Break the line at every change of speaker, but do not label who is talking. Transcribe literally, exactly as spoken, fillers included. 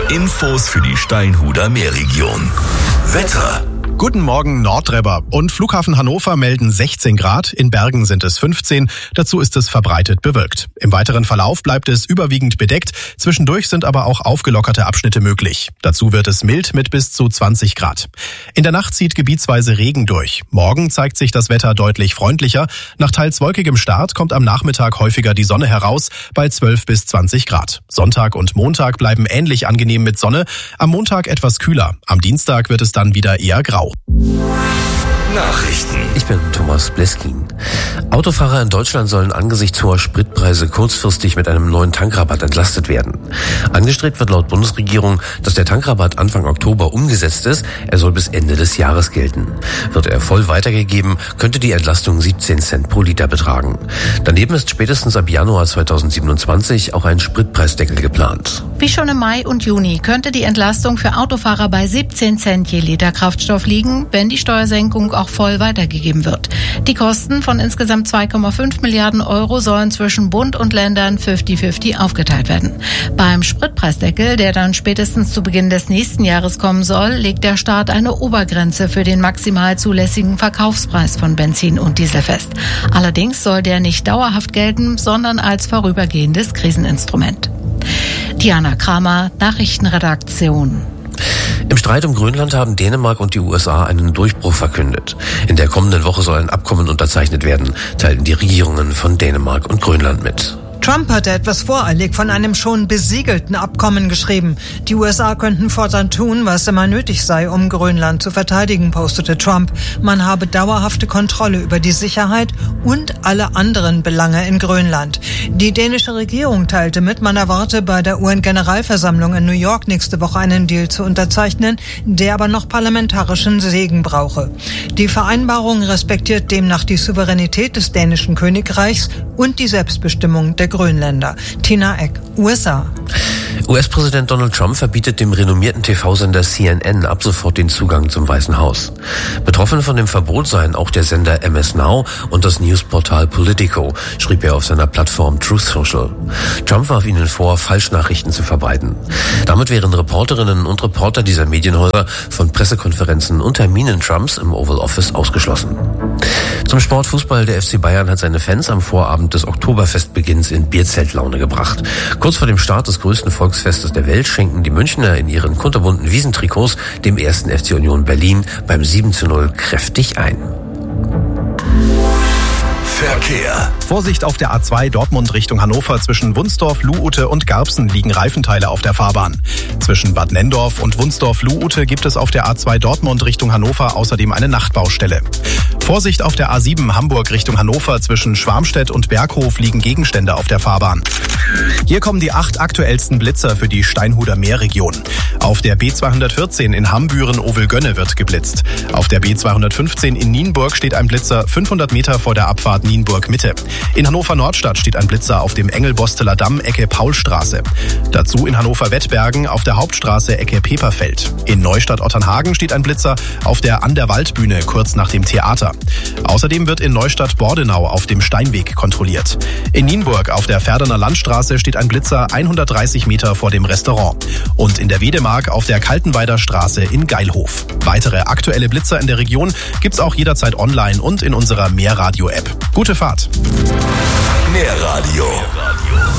Infos für die Steinhuder Meerregion. Wetter.
Guten Morgen, Nordrebber und Flughafen Hannover melden sechzehn Grad, in Bergen sind es fünfzehn, dazu ist es verbreitet bewölkt. Im weiteren Verlauf bleibt es überwiegend bedeckt, zwischendurch sind aber auch aufgelockerte Abschnitte möglich. Dazu wird es mild mit bis zu zwanzig Grad. In der Nacht zieht gebietsweise Regen durch. Morgen zeigt sich das Wetter deutlich freundlicher. Nach teils wolkigem Start kommt am Nachmittag häufiger die Sonne heraus bei zwölf bis zwanzig Grad. Sonntag und Montag bleiben ähnlich angenehm mit Sonne, am Montag etwas kühler. Am Dienstag wird es dann wieder eher grau.
Nachrichten.
Ich bin Thomas Bleskin. Autofahrer in Deutschland sollen angesichts hoher Spritpreise kurzfristig mit einem neuen Tankrabatt entlastet werden. Angestrebt wird laut Bundesregierung, dass der Tankrabatt Anfang Oktober umgesetzt ist. Er soll bis Ende des Jahres gelten. Wird er voll weitergegeben, könnte die Entlastung siebzehn Cent pro Liter betragen. Daneben ist spätestens ab Januar zweitausendsiebenundzwanzig auch ein Spritpreisdeckel geplant.
Wie schon im Mai und Juni könnte die Entlastung für Autofahrer bei siebzehn Cent je Liter Kraftstoff liegen, wenn die Steuersenkung auch voll weitergegeben wird. Die Kosten von insgesamt zwei Komma fünf Milliarden Euro sollen zwischen Bund und Ländern fünfzig fünfzig aufgeteilt werden. Beim Spritpreisdeckel, der dann spätestens zu Beginn des nächsten Jahres kommen soll, legt der Staat eine Obergrenze für den maximal zulässigen Verkaufspreis von Benzin und Diesel fest. Allerdings soll der nicht dauerhaft gelten, sondern als vorübergehendes Kriseninstrument. Diana Kramer, Nachrichtenredaktion.
Im Streit um Grönland haben Dänemark und die U S A einen Durchbruch verkündet. In der kommenden Woche soll ein Abkommen unterzeichnet werden, teilten die Regierungen von Dänemark und Grönland mit.
Trump hatte etwas voreilig von einem schon besiegelten Abkommen geschrieben. Die U S A könnten fortan tun, was immer nötig sei, um Grönland zu verteidigen, postete Trump. Man habe dauerhafte Kontrolle über die Sicherheit und alle anderen Belange in Grönland. Die dänische Regierung teilte mit, man erwarte bei der U N-Generalversammlung in New York nächste Woche einen Deal zu unterzeichnen, der aber noch parlamentarischen Segen brauche. Die Vereinbarung respektiert demnach die Souveränität des dänischen Königreichs und die Selbstbestimmung der Grönländer. Tina Eck, U S A.
U S-Präsident Donald Trump verbietet dem renommierten T V-Sender C N N ab sofort den Zugang zum Weißen Haus. Betroffen von dem Verbot seien auch der Sender M S Now und das Newsportal Politico, schrieb er auf seiner Plattform Truth Social. Trump warf ihnen vor, Falschnachrichten zu verbreiten. Damit wären Reporterinnen und Reporter dieser Medienhäuser von Pressekonferenzen und Terminen Trumps im Oval Office ausgeschlossen. Zum Sportfußball, der F C Bayern hat seine Fans am Vorabend des Oktoberfestbeginns in Bierzeltlaune gebracht. Kurz vor dem Start des größten Volksfestes der Welt schenken die Münchner in ihren kunterbunten Wiesentrikots dem ersten F C Union Berlin beim sieben zu null kräftig ein.
Verkehr.
Vorsicht auf der A zwei Dortmund Richtung Hannover, zwischen Wunsdorf, Luhute und Garbsen liegen Reifenteile auf der Fahrbahn. Zwischen Bad Nenndorf und Wunsdorf-Luhute gibt es auf der A zwei Dortmund Richtung Hannover außerdem eine Nachtbaustelle. Vorsicht auf der A sieben Hamburg Richtung Hannover, zwischen Schwarmstedt und Berghof liegen Gegenstände auf der Fahrbahn. Hier kommen die acht aktuellsten Blitzer für die Steinhuder Meerregion. Auf der B zweihundertvierzehn in Hambüren-Ovelgönne wird geblitzt. Auf der B zweihundertfünfzehn in Nienburg steht ein Blitzer fünfhundert Meter vor der Abfahrt Nienburg-Mitte. In Hannover-Nordstadt steht ein Blitzer auf dem Engelbosteler Damm, Ecke Paulstraße. Dazu in Hannover-Wettbergen auf der Hauptstraße, Ecke Peperfeld. In Neustadt-Otternhagen steht ein Blitzer auf der An der Waldbühne, kurz nach dem Theater. Außerdem wird in Neustadt-Bordenau auf dem Steinweg kontrolliert. In Nienburg auf der Ferdener Landstraße steht ein Blitzer hundertdreißig Meter vor dem Restaurant. Und in der Wedemark auf der Kaltenweider Straße in Geilhof. Weitere aktuelle Blitzer in der Region gibt's auch jederzeit online und in unserer Meerradio-App. Gute Fahrt!
Meerradio.